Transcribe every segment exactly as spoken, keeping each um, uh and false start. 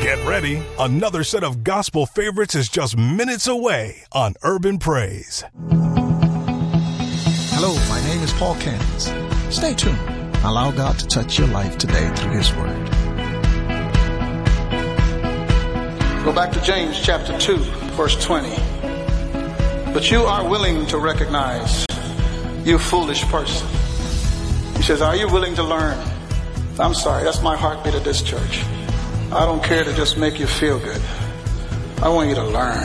Get ready. Another set of gospel favorites is just minutes away on Urban Praise. Hello, my name is Paul Cairns. Stay tuned. Allow God to touch your life today through His Word. Go back to James chapter two, verse twenty. But you are willing to recognize, you foolish person. He says, are you willing to learn? I'm sorry, that's my heartbeat at this church. I don't care to just make you feel good. I want you to learn.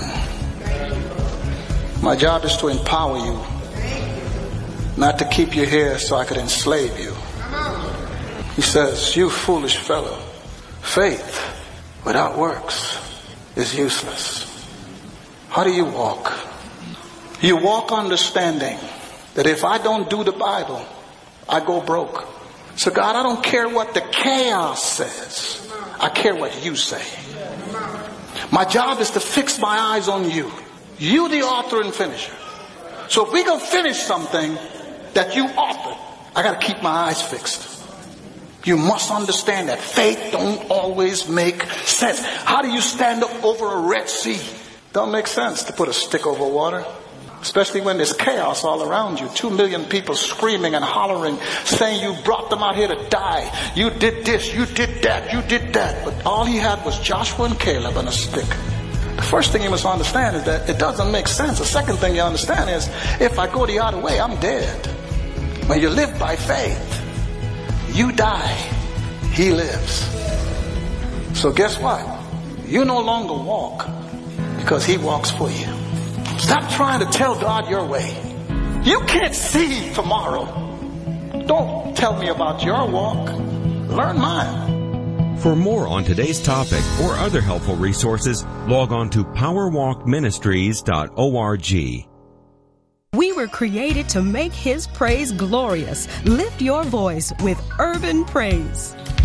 My job is to empower you, not to keep you here so I could enslave you. He says, you foolish fellow, faith without works is useless. How do you walk? You walk understanding that if I don't do the Bible, I go broke. So God, I don't care what the chaos says. I care what you say. My job is to fix my eyes on you. You, the author and finisher. So if we go finish something that you authored, I got to keep my eyes fixed. You must understand that faith don't always make sense. How do you stand up over a Red Sea? Don't make sense to put a stick over water. Especially when there's chaos all around you. Two million people screaming and hollering, saying you brought them out here to die. You did this, you did that, you did that. But all he had was Joshua and Caleb and a stick. The first thing you must understand is that it doesn't make sense. The second thing you understand is, if I go the other way, I'm dead. When you live by faith, you die, he lives. So guess what? You no longer walk because he walks for you. Stop trying to tell God your way. You can't see tomorrow. Don't tell me about your walk. Learn mine. For more on today's topic or other helpful resources, log on to power walk ministries dot org. We were created to make His praise glorious. Lift your voice with Urban Praise.